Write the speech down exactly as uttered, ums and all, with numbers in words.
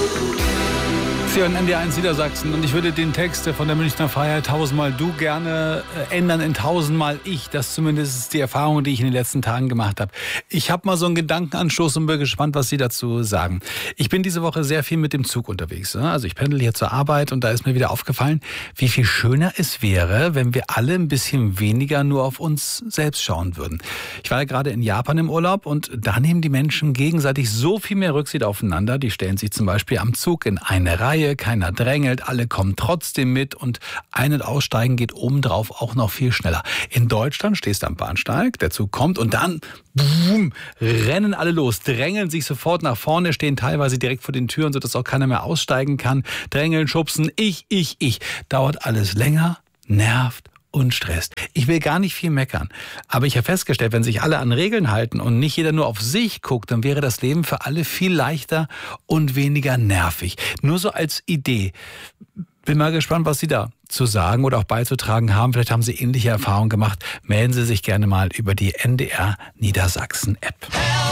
Sie hören N D R eins Niedersachsen und ich würde den Text von der Münchner Freiheit tausendmal du gerne ändern in tausendmal ich. Das zumindest ist die Erfahrung, die ich in den letzten Tagen gemacht habe. Ich habe mal so einen Gedankenanstoß und bin gespannt, was Sie dazu sagen. Ich bin diese Woche sehr viel mit dem Zug unterwegs. Also ich pendel hier zur Arbeit und da ist mir wieder aufgefallen, wie viel schöner es wäre, wenn wir alle ein bisschen weniger nur auf uns selbst schauen würden. Ich war ja gerade in Japan im Urlaub und da nehmen die Menschen gegenseitig so viel mehr Rücksicht aufeinander. Die stellen sich zum Beispiel am Zug in eine Reihe, keiner drängelt, alle kommen trotzdem mit und Ein- und Aussteigen geht obendrauf auch noch viel schneller. In Deutschland stehst du am Bahnsteig, der Zug kommt und dann boom, rennen alle los, drängeln sich sofort nach vorne, stehen teilweise direkt vor den Türen, sodass auch keiner mehr aussteigen kann, drängeln, schubsen, ich, ich, ich. Dauert alles länger, nervt und stresst. Ich will gar nicht viel meckern, aber ich habe festgestellt, wenn sich alle an Regeln halten und nicht jeder nur auf sich guckt, dann wäre das Leben für alle viel leichter und weniger nervig. Nur so als Idee. Bin mal gespannt, was Sie da zu sagen oder auch beizutragen haben. Vielleicht haben Sie ähnliche Erfahrungen gemacht. Melden Sie sich gerne mal über die N D R Niedersachsen App.